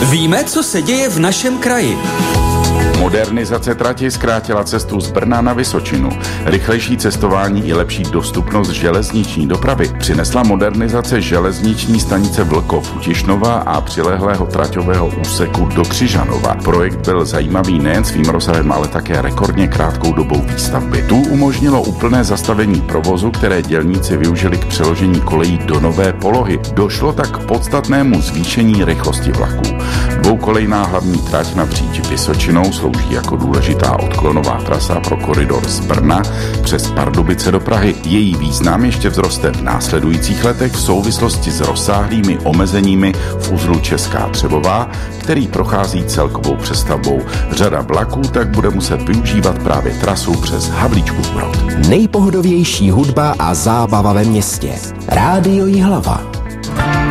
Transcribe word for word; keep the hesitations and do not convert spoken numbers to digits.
Víme, co se děje v našem kraji. Modernizace trati zkrátila cestu z Brna na Vysočinu. Rychlejší cestování i lepší dostupnost železniční dopravy přinesla modernizace železniční stanice Vlkov u Tišnova a přilehlého traťového úseku do Křižanova. Projekt byl zajímavý nejen svým rozsahem, ale také rekordně krátkou dobou výstavby. Tu umožnilo úplné zastavení provozu, které dělníci využili k přeložení kolejí do nové polohy. Došlo tak k podstatnému zvýšení rychlosti vlaků. Dvoukolejná hlavní trať napříč Vysočinou slouží jako důležitá odklonová trasa pro koridor z Brna přes Pardubice do Prahy. Její význam ještě vzroste v následujících letech v souvislosti s rozsáhlými omezeními v uzlu Česká Třebová, který prochází celkovou přestavbou. Řada vlaků tak bude muset využívat právě trasu přes Havlíčkův Brod. Nejpohodovější hudba a zábava ve městě. Rádio Jihlava.